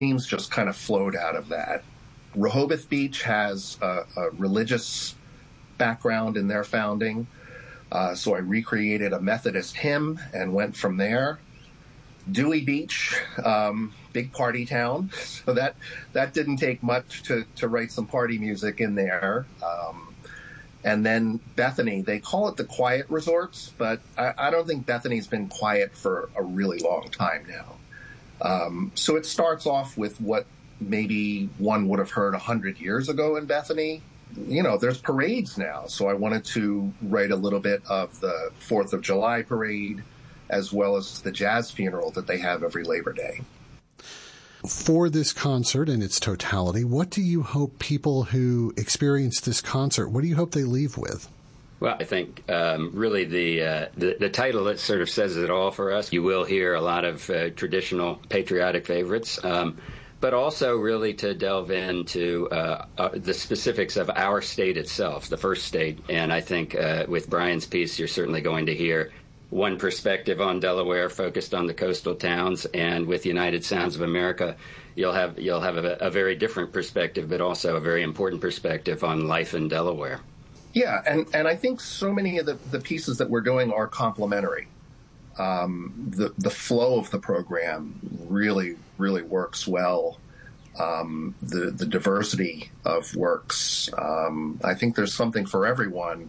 names just kind of flowed out of that. Rehoboth Beach has a religious background in their founding, so I recreated a Methodist hymn and went from there. Dewey Beach, big party town, so that didn't take much to write some party music in there. And then Bethany, they call it the quiet resorts, but I don't think Bethany's been quiet for a really long time now. So it starts off with what maybe one would have heard 100 years ago in Bethany. You know, there's parades now, so I wanted to write a little bit of the 4th of July parade, as well as the jazz funeral that they have every Labor Day. For this concert in its totality, what do you hope people who experience this concert, what do you hope they leave with? Well, I think really the title that sort of says it all for us. You will hear a lot of traditional patriotic favorites, but also really to delve into the specifics of our state itself, the first state. And I think with Brian's piece, you're certainly going to hear one perspective on Delaware focused on the coastal towns, and with United Sounds of America, you'll have a very different perspective, but also a very important perspective on life in Delaware. Yeah, and I think so many of the pieces that we're doing are complementary. The flow of the program really works well. The diversity of works. I think there's something for everyone.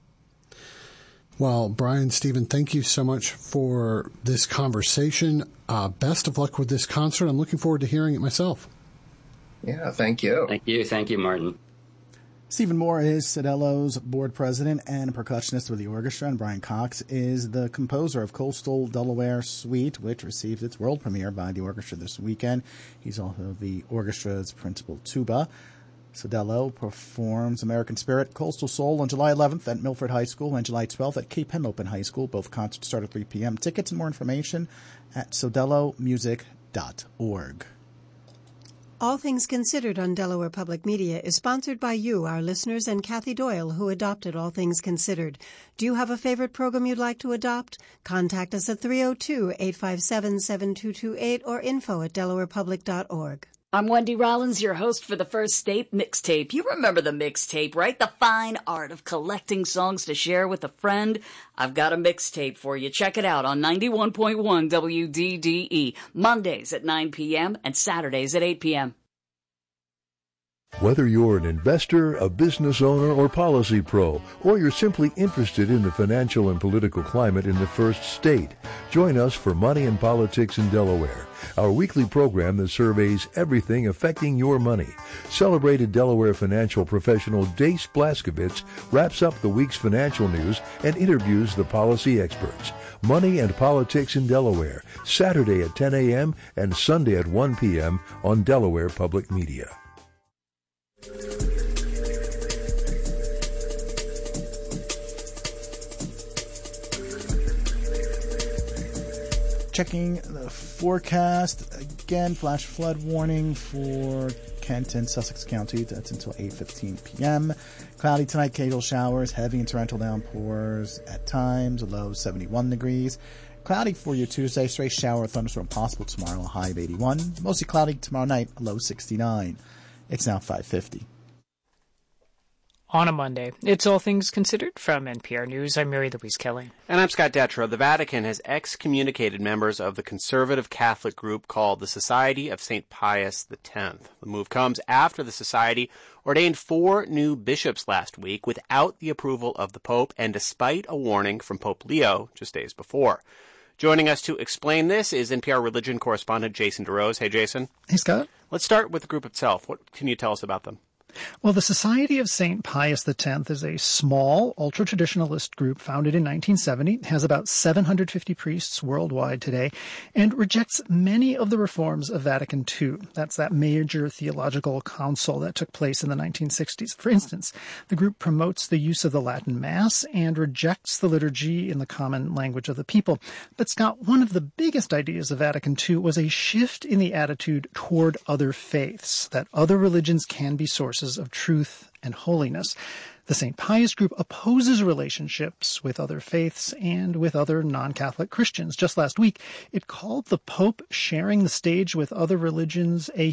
Well, Brian, Stephen, thank you so much for this conversation. Best of luck with this concert. I'm looking forward to hearing it myself. Yeah, thank you. Thank you, Martin. Stephen Moore is Sodello's board president and percussionist with the orchestra, and Brian Cox is the composer of Coastal Delaware Suite, which received its world premiere by the orchestra this weekend. He's also the orchestra's principal tuba. Sodello performs American Spirit, Coastal Soul on July 11th at Milford High School and July 12th at Cape Henlopen High School. Both concerts start at 3 p.m. Tickets and more information at sodellomusic.org. All Things Considered on Delaware Public Media is sponsored by you, our listeners, and Kathy Doyle, who adopted All Things Considered. Do you have a favorite program you'd like to adopt? Contact us at 302-857-7228 or info@delawarepublic.org. I'm Wendy Rollins, your host for the First State Mixtape. You remember the mixtape, right? The fine art of collecting songs to share with a friend. I've got a mixtape for you. Check it out on 91.1 WDDE, Mondays at 9 p.m. and Saturdays at 8 p.m. Whether you're an investor, a business owner, or policy pro, or you're simply interested in the financial and political climate in the First State, join us for Money and Politics in Delaware, our weekly program that surveys everything affecting your money. Celebrated Delaware financial professional Dace Blaskovitz wraps up the week's financial news and interviews the policy experts. Money and Politics in Delaware, Saturday at 10 a.m. and Sunday at 1 p.m. on Delaware Public Media. Checking the forecast again, flash flood warning for Kent and Sussex County. That's until 8:15 p.m. Cloudy tonight, occasional showers, heavy and torrential downpours at times, a low 71 degrees. Cloudy for your Tuesday, stray shower or thunderstorm possible tomorrow, a high of 81. Mostly cloudy tomorrow night, a low 69. It's now 5:50. On a Monday, it's All Things Considered from NPR News. I'm Mary Louise Kelly. And I'm Scott Detrow. The Vatican has excommunicated members of the conservative Catholic group called the Society of St. Pius X. The move comes after the society ordained 4 new bishops last week without the approval of the Pope and despite a warning from Pope Leo just days before. Joining us to explain this is NPR religion correspondent Jason DeRose. Hey, Jason. Hey, Scott. Let's start with the group itself. What can you tell us about them? Well, the Society of St. Pius X is a small, ultra-traditionalist group founded in 1970, has about 750 priests worldwide today, and rejects many of the reforms of Vatican II. That's that major theological council that took place in the 1960s. For instance, the group promotes the use of the Latin Mass and rejects the liturgy in the common language of the people. But, Scott, one of the biggest ideas of Vatican II was a shift in the attitude toward other faiths, that other religions can be sources of truth and holiness. The St. Pius group opposes relationships with other faiths and with other non-Catholic Christians. Just last week, it called the Pope sharing the stage with other religions a